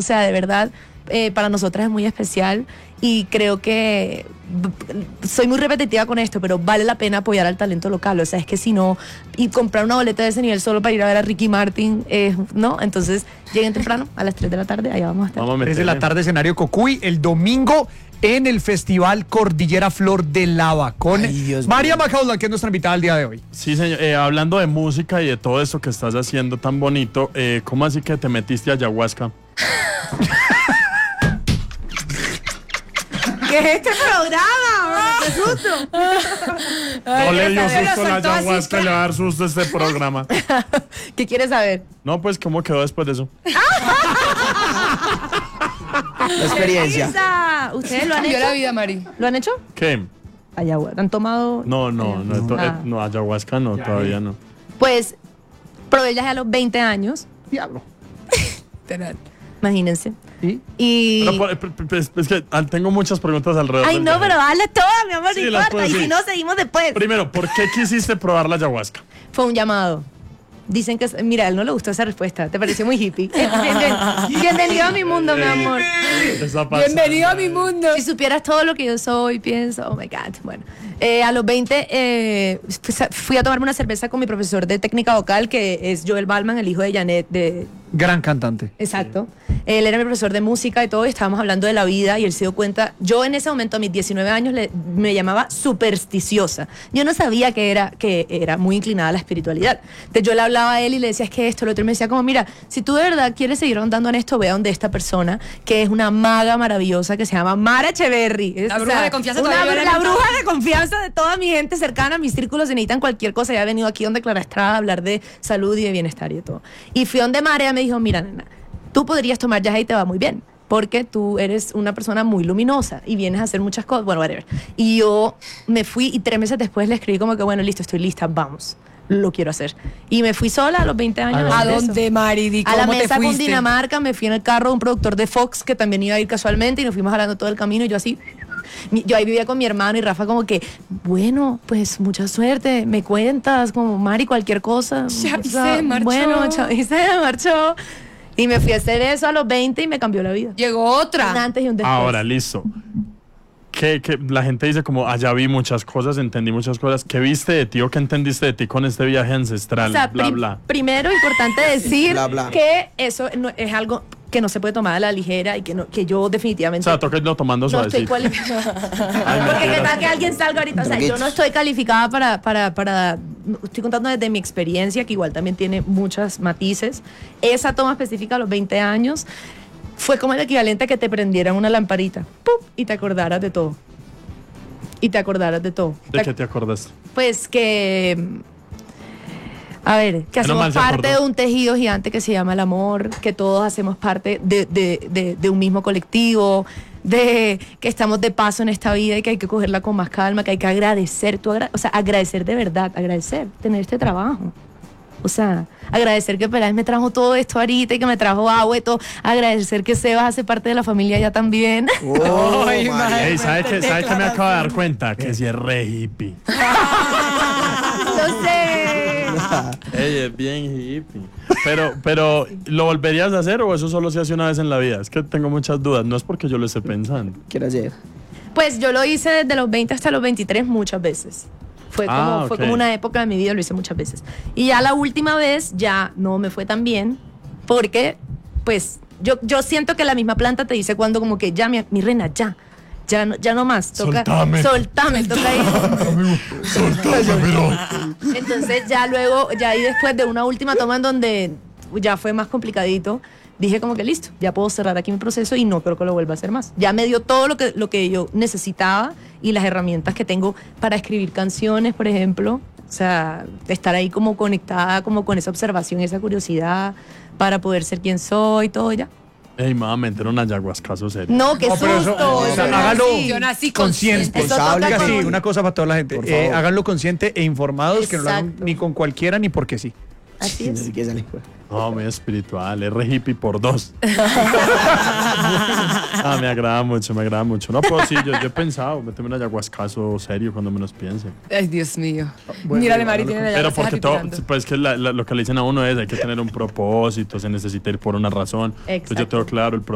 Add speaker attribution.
Speaker 1: sea, de verdad, para nosotras es muy especial y creo que soy muy repetitiva con esto, pero vale la pena apoyar al talento local. O sea, es que si no, y comprar una boleta de ese nivel solo para ir a ver a Ricky Martin, ¿no? Entonces, lleguen temprano, a las 3 de la tarde, allá vamos a estar.
Speaker 2: 3 de la tarde, escenario Cocuy, el domingo en el Festival Cordillera Flor de Lava con María Macaulay, que es nuestra invitada al día de hoy.
Speaker 3: Sí, señor. Hablando de música y de todo esto que estás haciendo tan bonito, ¿cómo así que te metiste a ayahuasca?
Speaker 1: ¿Qué es este programa? ¡Qué susto!
Speaker 3: No le dio susto a la ayahuasca, le va a dar susto a este programa.
Speaker 1: ¿Qué quieres saber?
Speaker 3: No, pues, ¿cómo quedó después de eso?
Speaker 4: La experiencia.
Speaker 1: ¿Ustedes lo han hecho?
Speaker 5: Cambió la vida, Mari.
Speaker 1: ¿Lo han hecho?
Speaker 3: ¿Qué?
Speaker 1: Ayahuasca. ¿Han tomado?
Speaker 3: No, ayahuasca no, todavía no.
Speaker 1: Pues, probé ya a los 20 años.
Speaker 2: Diablo.
Speaker 1: Imagínense.
Speaker 2: ¿Y?
Speaker 3: Pero, es que tengo muchas preguntas alrededor.
Speaker 1: Ay, no, pero hazle todas, mi amor,
Speaker 3: Sí,
Speaker 1: no
Speaker 3: las
Speaker 1: importa.
Speaker 3: puedo
Speaker 1: Y
Speaker 3: decir.
Speaker 1: si no, seguimos después.
Speaker 3: Primero, ¿por qué quisiste probar la ayahuasca?
Speaker 1: Fue un llamado. Dicen que... Mira, a él no le gustó esa respuesta. Te pareció muy hippie. Bienvenido a mi mundo, mi amor.
Speaker 5: Bienvenido a mi mundo.
Speaker 1: Si supieras todo lo que yo soy, pienso, oh my God. Bueno, a los 20 fui a tomarme una cerveza con mi profesor de técnica vocal, que es Joel Ballman, el hijo de Janet.
Speaker 2: Gran cantante.
Speaker 1: Exacto. Él era mi profesor de música y todo, y estábamos hablando de la vida y él se dio cuenta. Yo en ese momento, a mis 19 años, me llamaba supersticiosa. Yo no sabía que era muy inclinada a la espiritualidad. Entonces yo le hablaba a él y le decía, es que esto, lo otro, y me decía como, mira, si tú de verdad quieres seguir ahondando en esto, ve a donde esta persona, que es una maga maravillosa que se llama Mara Echeverry.
Speaker 5: La bruja de confianza
Speaker 1: la
Speaker 5: todavía.
Speaker 1: bruja de confianza de toda mi gente cercana, mis círculos, si necesitan cualquier cosa. Ya he venido aquí donde Clara Estrada a hablar de salud y de bienestar y de todo. Y fui donde Mara, ella me dijo, mira, nena, tú podrías tomar jazz y te va muy bien, porque tú eres una persona muy luminosa y vienes a hacer muchas cosas, bueno, whatever. Y yo me fui y 3 meses después le escribí como que, bueno, listo, estoy lista, vamos, lo quiero hacer. Y me fui sola a los 20 años.
Speaker 5: ¿A dónde, Mari?
Speaker 1: A la
Speaker 5: ¿Cómo te
Speaker 1: mesa
Speaker 5: fuiste?
Speaker 1: Cundinamarca, me fui en el carro de un productor de Fox que también iba a ir casualmente y nos fuimos hablando todo el camino y yo así... Yo ahí vivía con mi hermano y Rafa como que, bueno, pues mucha suerte, me cuentas, como Mari, cualquier cosa.
Speaker 5: Chavi se marchó.
Speaker 1: Bueno, Chavi se marchó. Y me fui a hacer eso a los 20 y me cambió la vida.
Speaker 5: Llegó otra.
Speaker 1: Un antes y un después.
Speaker 3: Ahora, listo. Que la gente dice como, allá vi muchas cosas, entendí muchas cosas. ¿Qué viste de ti o qué entendiste de ti con este viaje ancestral?
Speaker 1: O sea,
Speaker 3: bla, bla.
Speaker 1: Primero, importante decir
Speaker 4: Bla, bla.
Speaker 1: que eso es algo que no se puede tomar a la ligera y que yo definitivamente...
Speaker 3: O sea, toquenlo tomando
Speaker 1: no estoy
Speaker 3: suavecito.
Speaker 1: cualificada.
Speaker 3: Ay,
Speaker 1: Porque
Speaker 3: mentira.
Speaker 1: qué tal que alguien salga ahorita. O sea, yo no estoy calificada para... Estoy contando desde mi experiencia, que igual también tiene muchos matices. Esa toma específica a los 20 años fue como el equivalente a que te prendieran una lamparita. ¡Pum! Y te acordaras de todo. Y te acordaras de todo.
Speaker 3: ¿De qué te acordaste?
Speaker 1: Pues que... A ver, que
Speaker 3: Menos mal
Speaker 1: hacemos
Speaker 3: se
Speaker 1: parte
Speaker 3: acordó.
Speaker 1: de un tejido gigante que se llama el amor, que todos hacemos parte de un mismo colectivo, de que estamos de paso en esta vida y que hay que cogerla con más calma, que hay que agradecer, o sea, agradecer de verdad, agradecer, tener este trabajo. O sea, agradecer que Peláez me trajo todo esto ahorita y que me trajo agua y todo. Agradecer que Sebas hace parte de la familia ya también.
Speaker 4: Ay, María.
Speaker 3: Ey, ¿sabe qué me acabo de dar cuenta? Que si es re hippie.
Speaker 1: Lo sé.
Speaker 3: Ey, es bien hippie. Pero, ¿lo volverías a hacer o eso solo se hace una vez en la vida? Es que tengo muchas dudas. No es porque yo lo esté pensando.
Speaker 4: Quiero hacer.
Speaker 1: Pues yo lo hice desde los 20 hasta los 23 muchas veces. Fue como una época de mi vida, lo hice muchas veces. Y ya la última vez ya no me fue tan bien porque, pues, yo siento que la misma planta te dice cuando como que ya, mi reina, ya no más. Toca, soltame, toca ir. Entonces ya luego, ya ahí después de una última toma en donde ya fue más complicadito, dije como que listo, ya puedo cerrar aquí mi proceso y no creo que lo vuelva a hacer más. Ya me dio todo lo que yo necesitaba y las herramientas que tengo para escribir canciones, por ejemplo. O sea, estar ahí como conectada como con esa observación, esa curiosidad para poder ser quien soy, todo ya.
Speaker 3: Ey, me va a meter un ayahuascazo serio.
Speaker 1: No, qué
Speaker 2: pero
Speaker 1: susto.
Speaker 2: eso,
Speaker 1: eso no
Speaker 2: hágalo
Speaker 1: así.
Speaker 5: Yo nací
Speaker 2: consciente.
Speaker 1: Eso toca
Speaker 2: Oiga, sí,
Speaker 1: con-
Speaker 2: una cosa para toda la gente.
Speaker 4: Por favor.
Speaker 2: Háganlo consciente e informados, que no lo hagan
Speaker 1: Exacto.
Speaker 2: ni con cualquiera ni porque sí.
Speaker 1: Así es.
Speaker 4: Así que sale, pues.
Speaker 3: No, muy espiritual, es re hippie por 2. Me agrada mucho, me agrada mucho. No, pero sí, yo he pensado, meterme un ayahuascazo serio cuando menos piense.
Speaker 5: Ay, Dios mío.
Speaker 2: Bueno,
Speaker 5: Mírale,
Speaker 2: yo
Speaker 5: Mari,
Speaker 2: hablo
Speaker 5: tiene la
Speaker 3: Pero
Speaker 5: ceja
Speaker 3: porque todo,
Speaker 5: titirando.
Speaker 3: pues que lo que le dicen a uno es, hay que tener un propósito, se necesita ir por una razón. Entonces yo
Speaker 1: Exacto.
Speaker 3: tengo claro el